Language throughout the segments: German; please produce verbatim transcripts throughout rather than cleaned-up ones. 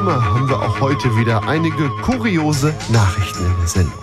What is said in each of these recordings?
immer haben wir auch heute wieder einige kuriose Nachrichten in der Sendung.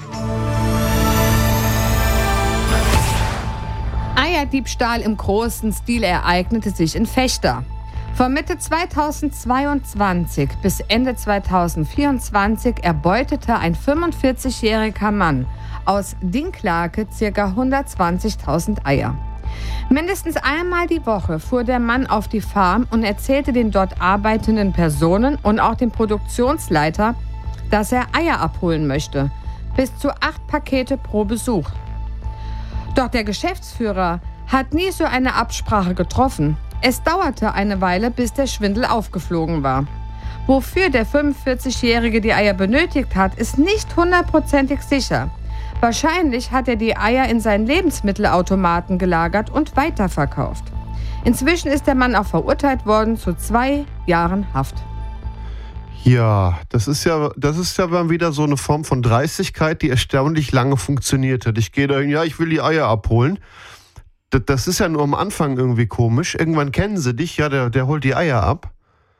Eierdiebstahl im großen Stil ereignete sich in Vechta. Von Mitte zweitausendzweiundzwanzig bis Ende zweitausendvierundzwanzig erbeutete ein fünfundvierzigjähriger Mann aus Dinklage ca. hundertzwanzigtausend Eier. Mindestens einmal die Woche fuhr der Mann auf die Farm und erzählte den dort arbeitenden Personen und auch dem Produktionsleiter, dass er Eier abholen möchte. Bis zu acht Pakete pro Besuch. Doch der Geschäftsführer hat nie so eine Absprache getroffen. Es dauerte eine Weile, bis der Schwindel aufgeflogen war. Wofür der fünfundvierzigjährige die Eier benötigt hat, ist nicht hundertprozentig sicher. Wahrscheinlich hat er die Eier in seinen Lebensmittelautomaten gelagert und weiterverkauft. Inzwischen ist der Mann auch verurteilt worden zu zwei Jahren Haft. Ja, das ist ja, das ist ja dann wieder so eine Form von Dreistigkeit, die erstaunlich lange funktioniert hat. Ich gehe dahin, ja, ich will die Eier abholen. Das, das ist ja nur am Anfang irgendwie komisch. Irgendwann kennen sie dich, ja, der, der holt die Eier ab.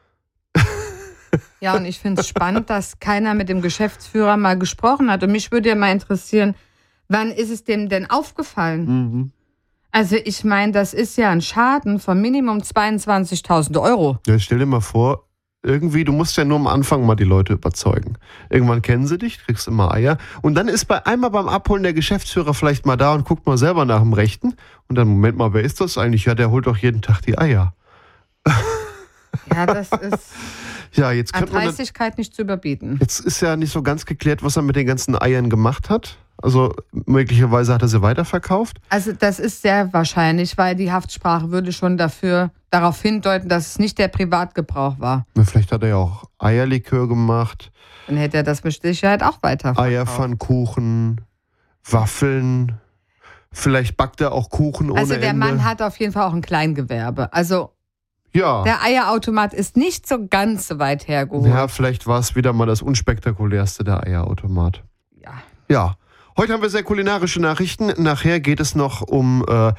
Ja, und ich finde es spannend, dass keiner mit dem Geschäftsführer mal gesprochen hat. Und mich würde ja mal interessieren, wann ist es dem denn aufgefallen? Mhm. Also ich meine, das ist ja ein Schaden von Minimum zweiundzwanzigtausend Euro. Ja, stell dir mal vor, irgendwie, du musst ja nur am Anfang mal die Leute überzeugen. Irgendwann kennen sie dich, kriegst immer Eier. Und dann ist bei einmal beim Abholen der Geschäftsführer vielleicht mal da und guckt mal selber nach dem Rechten. Und dann, Moment mal, wer ist das eigentlich? Ja, der holt doch jeden Tag die Eier. Ja, das ist ja, jetzt an Dreistigkeit nicht zu überbieten. Jetzt ist ja nicht so ganz geklärt, was er mit den ganzen Eiern gemacht hat. Also möglicherweise hat er sie weiterverkauft. Also das ist sehr wahrscheinlich, weil die Haftsprache würde schon dafür darauf hindeuten, dass es nicht der Privatgebrauch war. Na, vielleicht hat er ja auch Eierlikör gemacht. Dann hätte er das mit Sicherheit auch weiterverkauft. Eierpfannkuchen, Waffeln. Vielleicht backt er auch Kuchen ohne Ende. Also der Mann hat auf jeden Fall auch ein Kleingewerbe. Also ja. Der Eierautomat ist nicht so ganz so weit hergeholt. Ja, vielleicht war es wieder mal das unspektakulärste, der Eierautomat. Ja. Ja. Heute haben wir sehr kulinarische Nachrichten. Nachher geht es noch um äh,